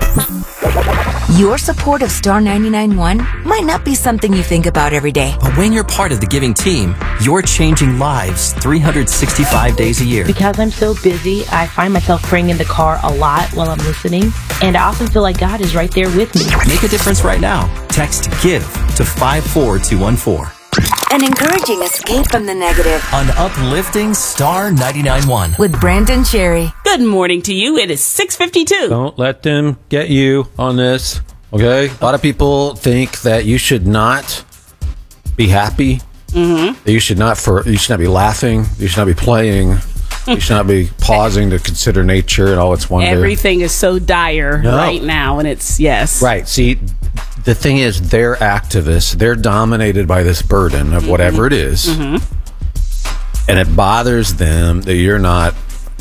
Your support of Star 99.1 might not be something you think about every day. But when you're part of the giving team, you're changing lives 365 days a year. Because I'm so busy, I find myself praying in the car a lot while I'm listening, and I often feel like God is right there with me. Make a difference right now. Text GIVE to 54214. An encouraging escape from the negative. On uplifting Star 99.1 with Brandon Cherry. Good morning to you. It is 6:52. Don't let them get you on this, okay? A lot of people think that you should not be happy. Mm-hmm. That you should not be laughing. You should not be playing. You should not be pausing to consider nature and all its wonder. Everything is so dire right now, and it's, yes. Right. See, the thing is, they're activists. They're dominated by this burden of whatever it is. Mm-hmm. And it bothers them that you're not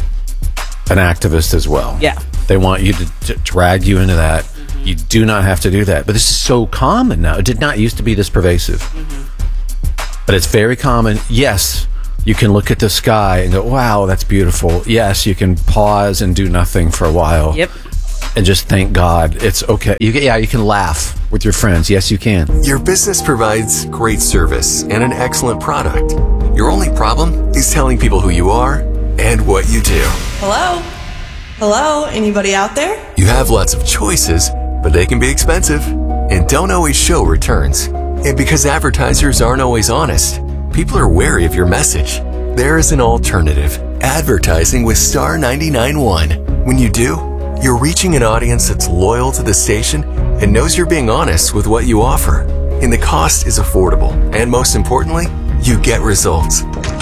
an activist as well. Yeah. They want you to drag you into that. Mm-hmm. You do not have to do that. But this is so common now. It did not used to be this pervasive. Mm-hmm. But it's very common. Yes, you can look at the sky and go, wow, that's beautiful. Yes, you can pause and do nothing for a while. Yep. And just thank God. It's okay. You can laugh with your friends. Yes, you can. Your business provides great service and an excellent product. Your only problem is telling people who you are and what you do. Hello? Hello? Anybody out there? You have lots of choices, but they can be expensive and don't always show returns. And because advertisers aren't always honest, people are wary of your message. There is an alternative. Advertising with Star 99.1. When you do, you're reaching an audience that's loyal to the station and knows you're being honest with what you offer. And the cost is affordable. And most importantly, you get results.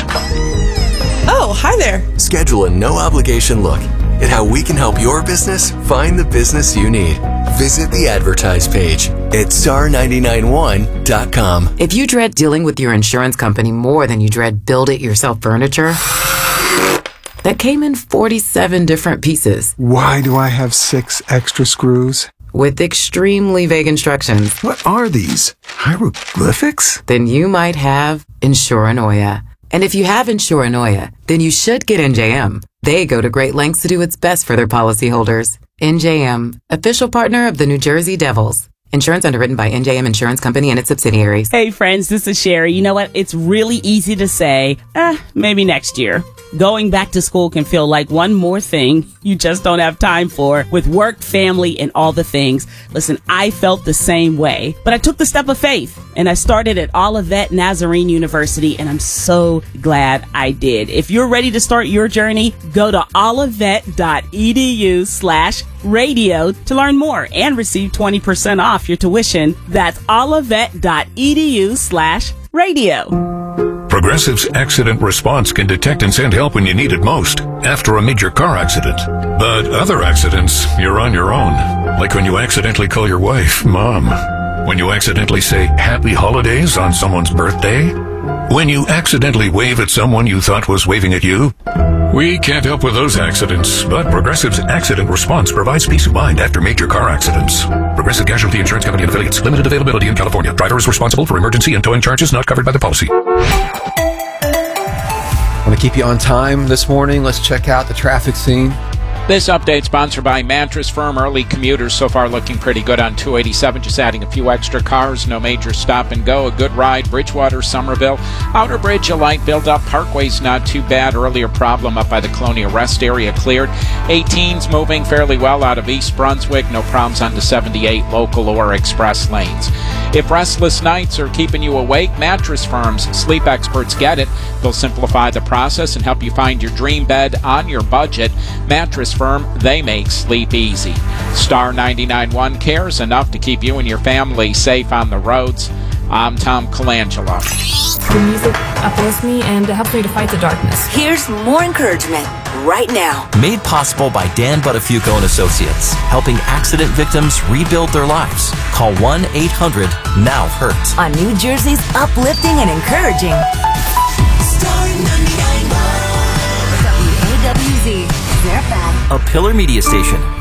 Oh, hi there. Schedule a no-obligation look at how we can help your business find the business you need. Visit the advertise page at star991.com. If you dread dealing with your insurance company more than you dread build-it-yourself furniture, that came in 47 different pieces. Why do I have 6 extra screws? With extremely vague instructions. What are these? Hieroglyphics? Then you might have Insuranoia. And if you have Insuranoia, then you should get NJM. They go to great lengths to do what's best for their policyholders. NJM, official partner of the New Jersey Devils. Insurance underwritten by NJM Insurance Company and its subsidiaries. Hey, friends, this is Sherry. You know what? It's really easy to say, maybe next year. Going back to school can feel like one more thing you just don't have time for with work, family, and all the things. Listen, I felt the same way, but I took the step of faith and I started at Olivet Nazarene University, and I'm so glad I did. If you're ready to start your journey, go to olivet.edu/radio to learn more and receive 20% off your tuition. That's olivet.edu/radio. Progressive's Accident Response can detect and send help when you need it most, after a major car accident. But other accidents, you're on your own. Like when you accidentally call your wife Mom. When you accidentally say Happy Holidays on someone's birthday. When you accidentally wave at someone you thought was waving at you. We can't help with those accidents, but Progressive's Accident Response provides peace of mind after major car accidents. Progressive Casualty Insurance Company and Affiliates. Limited availability in California. Driver is responsible for emergency and towing charges not covered by the policy. Want to keep you on time this morning? Let's check out the traffic scene. This update sponsored by Mattress Firm. Early commuters so far looking pretty good on 287, just adding a few extra cars. No major stop and go. A good ride. Bridgewater, Somerville. Outer Bridge, a light build-up. Parkway's not too bad. Earlier problem up by the Colonia Rest area cleared. 18's moving fairly well out of East Brunswick. No problems on the 78 local or express lanes. If restless nights are keeping you awake, Mattress Firm's sleep experts get it. They'll simplify the process and help you find your dream bed on your budget. Mattress Firm, they make sleep easy. Star 99.1 cares enough to keep you and your family safe on the roads. I'm Tom Colangelo. The music uplifts me and it helps me to fight the darkness. Here's more encouragement right now. Made possible by Dan Buttafuoco and Associates, helping accident victims rebuild their lives. Call 1-800-NOW-HURT. On New Jersey's uplifting and encouraging Star 99.1 WAWZ. A Pillar Media station.